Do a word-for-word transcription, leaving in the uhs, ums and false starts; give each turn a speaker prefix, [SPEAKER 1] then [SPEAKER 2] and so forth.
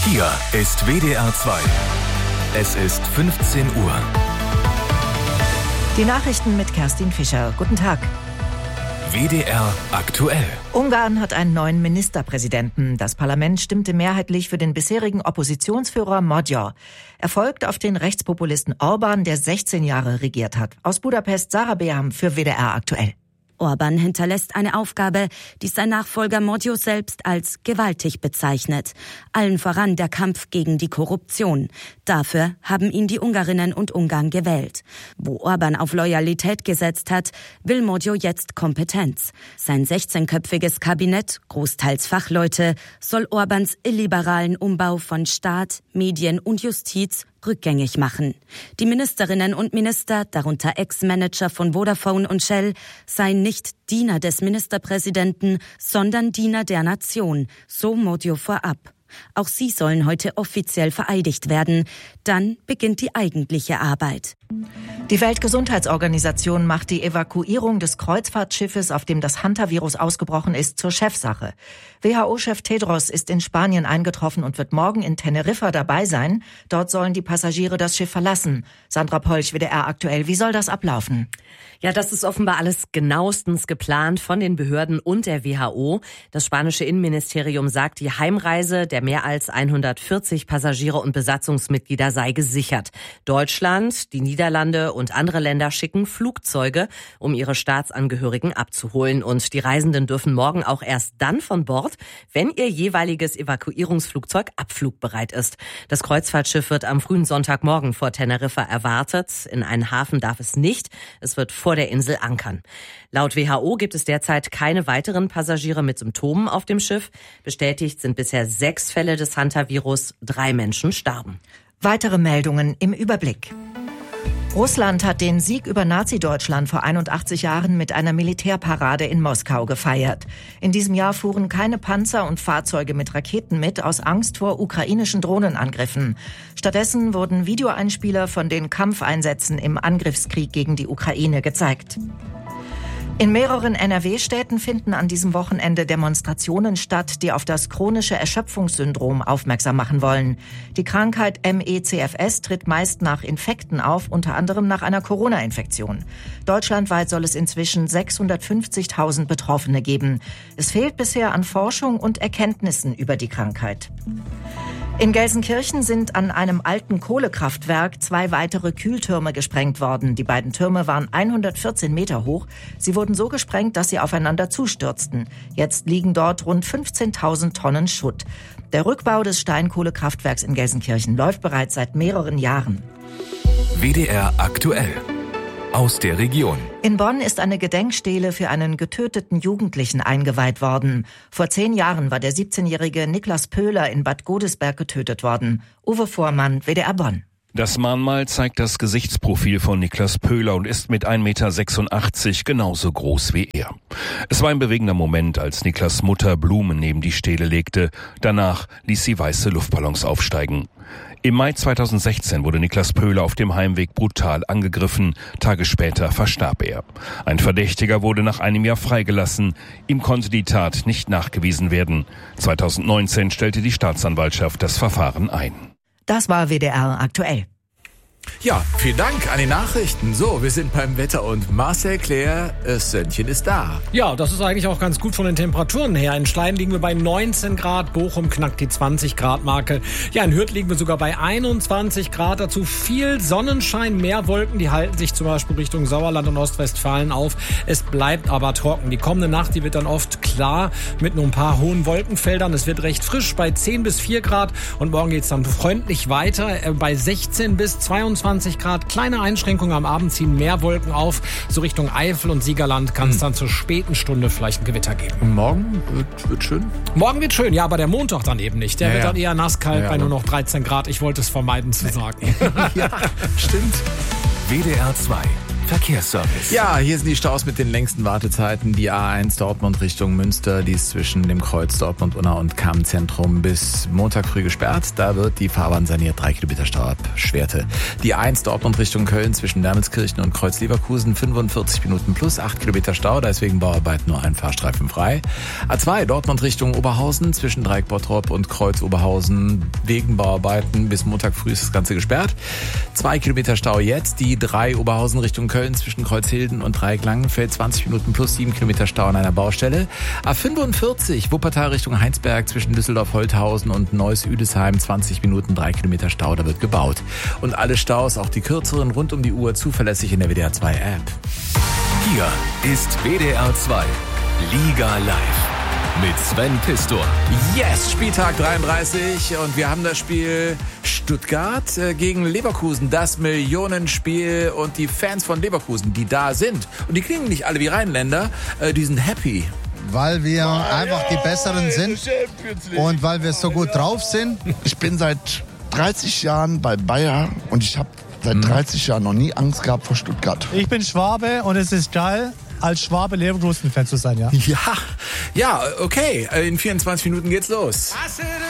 [SPEAKER 1] Hier ist W D R zwei. Es ist fünfzehn Uhr.
[SPEAKER 2] Die Nachrichten mit Kerstin Fischer. Guten Tag.
[SPEAKER 1] W D R aktuell.
[SPEAKER 2] Ungarn hat einen neuen Ministerpräsidenten. Das Parlament stimmte mehrheitlich für den bisherigen Oppositionsführer Magyar. Er folgt auf den Rechtspopulisten Orbán, der sechzehn Jahre regiert hat. Aus Budapest, Sarah Beham für W D R aktuell.
[SPEAKER 3] Orbán hinterlässt eine Aufgabe, die sein Nachfolger Magyar selbst als gewaltig bezeichnet. Allen voran der Kampf gegen die Korruption. Dafür haben ihn die Ungarinnen und Ungarn gewählt. Wo Orbán auf Loyalität gesetzt hat, will Magyar jetzt Kompetenz. Sein sechzehnköpfiges Kabinett, großteils Fachleute, soll Orbáns illiberalen Umbau von Staat, Medien und Justiz rückgängig machen. Die Ministerinnen und Minister, darunter Ex-Manager von Vodafone und Shell, seien nicht Diener des Ministerpräsidenten, sondern Diener der Nation, so Magyar vorab. Auch sie sollen heute offiziell vereidigt werden. Dann beginnt die eigentliche Arbeit.
[SPEAKER 2] Die Weltgesundheitsorganisation macht die Evakuierung des Kreuzfahrtschiffes, auf dem das Hantavirus ausgebrochen ist, zur Chefsache. W H O-Chef Tedros ist in Spanien eingetroffen und wird morgen in Teneriffa dabei sein. Dort sollen die Passagiere das Schiff verlassen. Sandra Polch, W D R aktuell. Wie soll das ablaufen?
[SPEAKER 4] Ja, das ist offenbar alles genauestens geplant von den Behörden und der W H O. Das spanische Innenministerium sagt, die Heimreise der mehr als hundertvierzig Passagiere und Besatzungsmitglieder sei gesichert. Deutschland, die Niederlande und andere Länder schicken Flugzeuge, um ihre Staatsangehörigen abzuholen. Und die Reisenden dürfen morgen auch erst dann von Bord, wenn ihr jeweiliges Evakuierungsflugzeug abflugbereit ist. Das Kreuzfahrtschiff wird am frühen Sonntagmorgen vor Teneriffa erwartet. In einen Hafen darf es nicht. Es wird vor der Insel ankern. Laut W H O gibt es derzeit keine weiteren Passagiere mit Symptomen auf dem Schiff. Bestätigt sind bisher sechs Fälle des Hantavirus. Drei Menschen starben.
[SPEAKER 2] Weitere Meldungen im Überblick. Russland hat den Sieg über Nazi-Deutschland vor einundachtzig Jahren mit einer Militärparade in Moskau gefeiert. In diesem Jahr fuhren keine Panzer und Fahrzeuge mit Raketen mit, aus Angst vor ukrainischen Drohnenangriffen. Stattdessen wurden Videoeinspieler von den Kampfeinsätzen im Angriffskrieg gegen die Ukraine gezeigt. In mehreren N R W-Städten finden an diesem Wochenende Demonstrationen statt, die auf das chronische Erschöpfungssyndrom aufmerksam machen wollen. Die Krankheit M E C F S tritt meist nach Infekten auf, unter anderem nach einer Corona-Infektion. Deutschlandweit soll es inzwischen sechshundertfünfzigtausend Betroffene geben. Es fehlt bisher an Forschung und Erkenntnissen über die Krankheit. In Gelsenkirchen sind an einem alten Kohlekraftwerk zwei weitere Kühltürme gesprengt worden. Die beiden Türme waren hundertvierzehn Meter hoch. Sie wurden so gesprengt, dass sie aufeinander zustürzten. Jetzt liegen dort rund fünfzehntausend Tonnen Schutt. Der Rückbau des Steinkohlekraftwerks in Gelsenkirchen läuft bereits seit mehreren Jahren.
[SPEAKER 1] W D R aktuell. Aus der Region.
[SPEAKER 2] In Bonn ist eine Gedenkstele für einen getöteten Jugendlichen eingeweiht worden. Vor zehn Jahren war der siebzehnjährige Niklas Pöhler in Bad Godesberg getötet worden. Uwe Vormann, W D R Bonn.
[SPEAKER 5] Das Mahnmal zeigt das Gesichtsprofil von Niklas Pöhler und ist mit ein Meter sechsundachtzig genauso groß wie er. Es war ein bewegender Moment, als Niklas Mutter Blumen neben die Stele legte. Danach ließ sie weiße Luftballons aufsteigen. Im Mai zweitausendsechzehn wurde Niklas Pöhler auf dem Heimweg brutal angegriffen. Tage später verstarb er. Ein Verdächtiger wurde nach einem Jahr freigelassen. Ihm konnte die Tat nicht nachgewiesen werden. zweitausendneunzehn stellte die Staatsanwaltschaft das Verfahren ein.
[SPEAKER 2] Das war W D R aktuell.
[SPEAKER 6] Ja, vielen Dank an die Nachrichten. So, wir sind beim Wetter und Marcel Claire, das Sönnchen ist da.
[SPEAKER 7] Ja, das ist eigentlich auch ganz gut von den Temperaturen her. In Schleien liegen wir bei neunzehn Grad, Bochum knackt die zwanzig Grad Marke. Ja, in Hürth liegen wir sogar bei einundzwanzig Grad. Dazu viel Sonnenschein, mehr Wolken, die halten sich zum Beispiel Richtung Sauerland und Ostwestfalen auf. Es bleibt aber trocken. Die kommende Nacht, die wird dann oft klar mit nur ein paar hohen Wolkenfeldern. Es wird recht frisch bei zehn bis vier Grad und morgen geht's dann freundlich weiter bei sechzehn bis zweiundzwanzig Grad. Kleine Einschränkungen am Abend, ziehen mehr Wolken auf. So Richtung Eifel und Siegerland kann es hm. dann zur späten Stunde vielleicht ein Gewitter geben.
[SPEAKER 6] Und morgen wird, wird schön?
[SPEAKER 7] Morgen wird schön, ja, aber der Montag dann eben nicht. Der ja, wird dann eher nasskalt ja, bei nur noch dreizehn Grad. Ich wollte es vermeiden zu sagen.
[SPEAKER 6] Ja, stimmt.
[SPEAKER 1] W D R zwei. Verkehrsservice.
[SPEAKER 6] Ja, hier sind die Staus mit den längsten Wartezeiten. Die A eins Dortmund Richtung Münster, die ist zwischen dem Kreuz Dortmund-Unna und Kammzentrum bis Montag früh gesperrt. Da wird die Fahrbahn saniert, drei Kilometer Stau ab Schwerte. Die A eins Dortmund Richtung Köln zwischen Wermelskirchen und Kreuz Leverkusen, fünfundvierzig Minuten plus acht Kilometer Stau, da ist wegen Bauarbeit nur ein Fahrstreifen frei. A zwei Dortmund Richtung Oberhausen zwischen Dreieck Bottrop und Kreuz Oberhausen, wegen Bauarbeiten bis Montag früh ist das Ganze gesperrt. Zwei Kilometer Stau jetzt. Die drei Oberhausen Richtung Köln zwischen Kreuzhilden und Dreieck Langenfeld, zwanzig Minuten plus sieben Kilometer Stau an einer Baustelle. A fünfundvierzig Wuppertal Richtung Heinsberg zwischen Düsseldorf-Holthausen und Neuss-Üdesheim, zwanzig Minuten, drei Kilometer Stau, da wird gebaut. Und alle Staus, auch die kürzeren, rund um die Uhr zuverlässig in der W D R zwei App.
[SPEAKER 1] Hier ist W D R zwei Liga Live mit Sven Pistor.
[SPEAKER 6] Yes, Spieltag dreiunddreißig und wir haben das Spiel Stuttgart gegen Leverkusen, das Millionenspiel, und die Fans von Leverkusen, die da sind, und die klingen nicht alle wie Rheinländer, die sind happy.
[SPEAKER 8] Weil wir einfach die Besseren sind und weil wir so gut drauf sind.
[SPEAKER 9] Ich bin seit dreißig Jahren bei Bayer und ich habe seit dreißig Jahren noch nie Angst gehabt vor Stuttgart.
[SPEAKER 10] Ich bin Schwabe und es ist geil, als Schwabe Leverkusen-Fan zu sein, ja?
[SPEAKER 6] Ja, ja, okay. In vierundzwanzig Minuten geht's los.